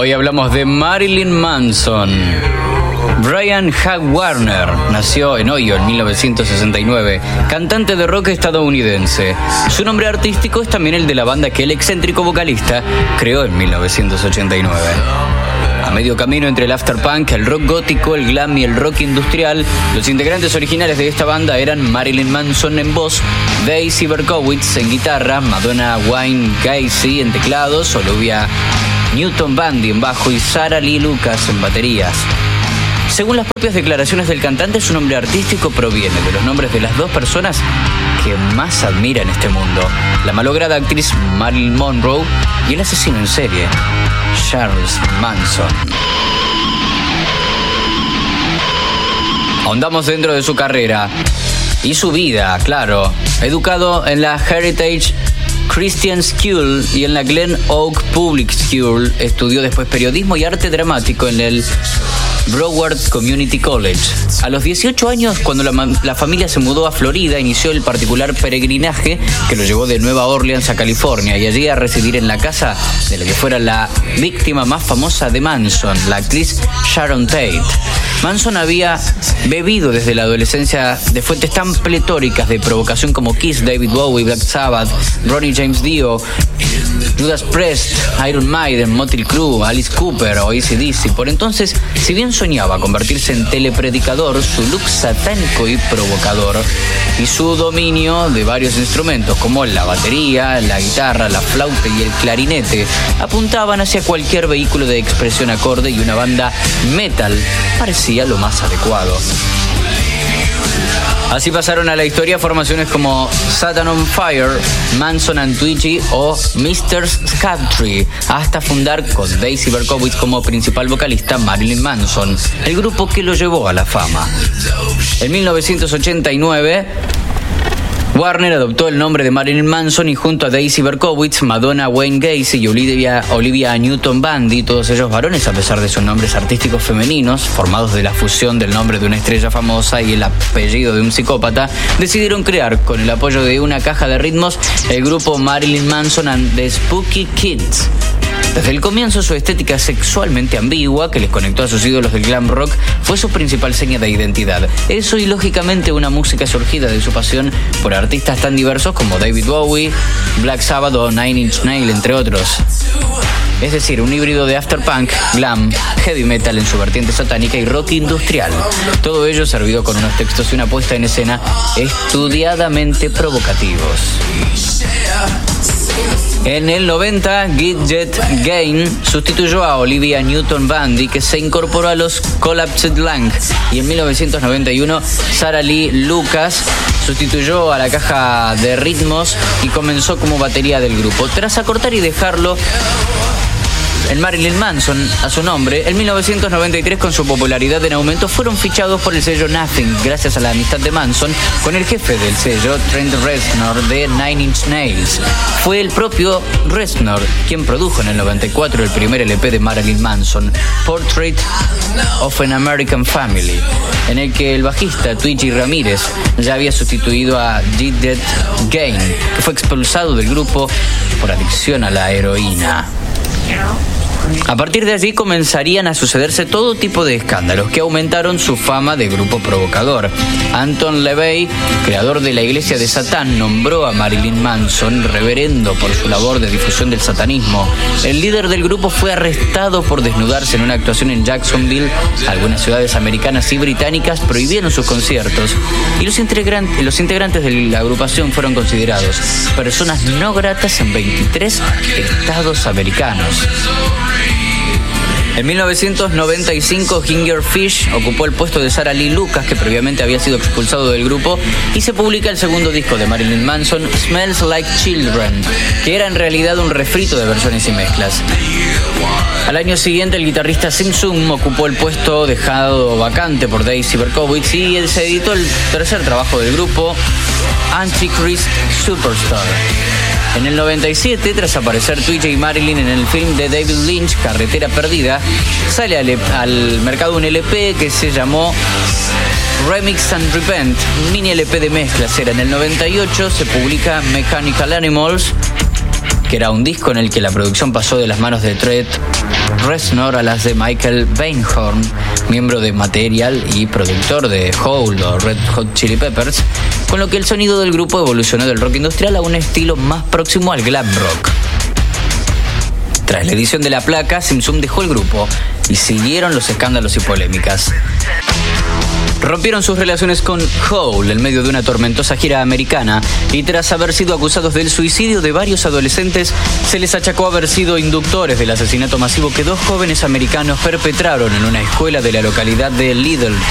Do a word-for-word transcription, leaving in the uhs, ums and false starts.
Hoy hablamos de Marilyn Manson. Brian Hugh Warner nació en Ohio en mil novecientos sesenta y nueve, cantante de rock estadounidense. Su nombre artístico es también el de la banda que el excéntrico vocalista creó en mil novecientos ochenta y nueve. A medio camino entre el afterpunk, el rock gótico, el glam y el rock industrial, los integrantes originales de esta banda eran Marilyn Manson en voz, Daisy Berkowitz en guitarra, Madonna Wayne Gacy en teclados, Olivia Newton-Bundy en bajo y Sarah Lee Lucas en baterías. Según las propias declaraciones del cantante, su nombre artístico proviene de los nombres de las dos personas que más admira en este mundo: la malograda actriz Marilyn Monroe y el asesino en serie Charles Manson. Ahondamos dentro de su carrera y su vida, claro. Educado en la Heritage Christian School y en la Glen Oak Public School, estudió después periodismo y arte dramático en el Broward Community College. A los dieciocho años, cuando la, la familia se mudó a Florida, inició el particular peregrinaje que lo llevó de Nueva Orleans a California y allí a residir en la casa de la que fuera la víctima más famosa de Manson, la actriz Sharon Tate. Manson había bebido desde la adolescencia de fuentes tan pletóricas de provocación como Kiss, David Bowie, Black Sabbath, Ronnie James Dio, Judas Priest, Iron Maiden, Motley Crue, Alice Cooper o A C D C. Por entonces, si bien soñaba convertirse en telepredicador, su look satánico y provocador y su dominio de varios instrumentos como la batería, la guitarra, la flauta y el clarinete apuntaban hacia cualquier vehículo de expresión acorde, y una banda metal parecía lo más adecuado. Así pasaron a la historia formaciones como Satan on Fire, Manson and Twitchy o mister Scattree, hasta fundar con Daisy Berkowitz como principal vocalista Marilyn Manson, el grupo que lo llevó a la fama. En mil novecientos ochenta y nueve, Warner adoptó el nombre de Marilyn Manson y junto a Daisy Berkowitz, Madonna Wayne Gacy y Olivia, Olivia Newton-Bundy, todos ellos varones a pesar de sus nombres artísticos femeninos, formados de la fusión del nombre de una estrella famosa y el apellido de un psicópata, decidieron crear, con el apoyo de una caja de ritmos, el grupo Marilyn Manson and the Spooky Kids. Desde el comienzo, su estética sexualmente ambigua, que les conectó a sus ídolos del glam rock, fue su principal seña de identidad. Eso y, lógicamente, una música surgida de su pasión por artistas tan diversos como David Bowie, Black Sabbath o Nine Inch Nails, entre otros. Es decir, un híbrido de afterpunk, glam, heavy metal en su vertiente satánica y rock industrial. Todo ello servido con unos textos y una puesta en escena estudiadamente provocativos. En el noventa, Gidget Gain sustituyó a Olivia Newton-Bundy, que se incorporó a los Collapsed Lung, y en mil novecientos noventa y uno, Sarah Lee Lucas sustituyó a la caja de ritmos y comenzó como batería del grupo. Tras acortar y dejarlo el Marilyn Manson a su nombre, en mil novecientos noventa y tres, con su popularidad en aumento, fueron fichados por el sello Nothing, gracias a la amistad de Manson con el jefe del sello, Trent Reznor, de Nine Inch Nails. Fue el propio Reznor quien produjo en el noventa y cuatro el primer L P de Marilyn Manson, Portrait of an American Family, en el que el bajista Twitchy Ramírez ya había sustituido a Gidget Gain, que fue expulsado del grupo por adicción a la heroína. A partir de allí comenzarían a sucederse todo tipo de escándalos que aumentaron su fama de grupo provocador. Anton LaVey, creador de la Iglesia de Satán, nombró a Marilyn Manson reverendo por su labor de difusión del satanismo. El líder del grupo fue arrestado por desnudarse en una actuación en Jacksonville. Algunas ciudades americanas y británicas prohibieron sus conciertos y los integrantes, los integrantes de la agrupación fueron considerados personas no gratas en veintitrés estados americanos. En mil novecientos noventa y cinco, Ginger Fish ocupó el puesto de Sarah Lee Lucas, que previamente había sido expulsado del grupo, y se publica el segundo disco de Marilyn Manson, Smells Like Children, que era en realidad un refrito de versiones y mezclas. Al año siguiente, el guitarrista Sim Sum ocupó el puesto dejado vacante por Daisy Berkowitz y se editó el tercer trabajo del grupo, Antichrist Superstar. En el noventa y siete, tras aparecer Twitchy y Marilyn en el film de David Lynch, Carretera Perdida, sale al, al mercado un L P que se llamó Remix and Repent, un mini L P de mezclas. Era en el noventa y ocho, se publica Mechanical Animals, que era un disco en el que la producción pasó de las manos de Trent Reznor a las de Michael Beinhorn, miembro de Material y productor de Hole o Red Hot Chili Peppers, con lo que el sonido del grupo evolucionó del rock industrial a un estilo más próximo al glam rock. Tras la edición de la placa, Simpson dejó el grupo y siguieron los escándalos y polémicas. Rompieron sus relaciones con Hole en medio de una tormentosa gira americana y tras haber sido acusados del suicidio de varios adolescentes, se les achacó haber sido inductores del asesinato masivo que dos jóvenes americanos perpetraron en una escuela de la localidad de Littleton,